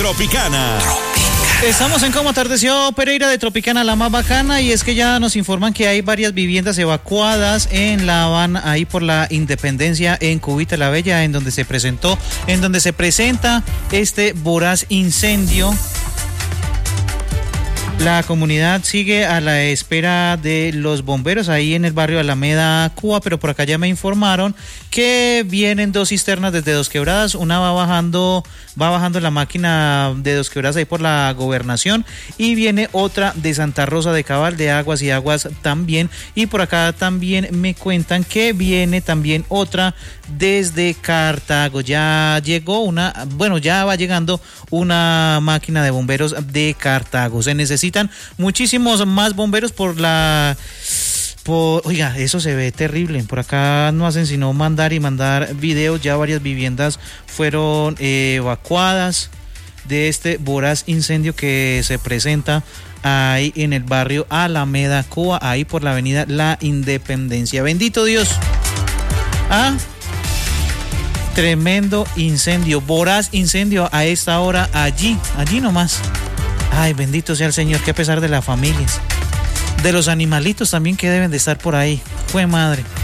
Tropicana. Estamos en Cómo Atardeció Pereira de Tropicana, la más bacana, y es que ya nos informan que hay varias viviendas evacuadas en La Habana, ahí por la Independencia, en Cubita la Bella, en donde se presenta este voraz incendio. La comunidad sigue a la espera de los bomberos ahí en el barrio Alameda, Cuba, pero por acá ya me informaron que vienen dos cisternas desde Dos Quebradas. Una va bajando la máquina de Dos Quebradas ahí por la Gobernación, y viene otra de Santa Rosa de Cabal, de Aguas y Aguas también. Y por acá también me cuentan que viene también otra desde Cartago. Ya va llegando una máquina de bomberos de Cartago. Se necesitan muchísimos más bomberos oiga, eso se ve terrible. Por acá no hacen sino mandar videos. Ya varias viviendas fueron evacuadas de este voraz incendio que se presenta ahí en el barrio Alameda, Cuba, ahí por la avenida La Independencia. Bendito Dios. Tremendo incendio, voraz incendio a esta hora allí nomás. Ay, bendito sea el Señor, que a pesar de las familias, de los animalitos también que deben de estar por ahí. ¡Jue madre!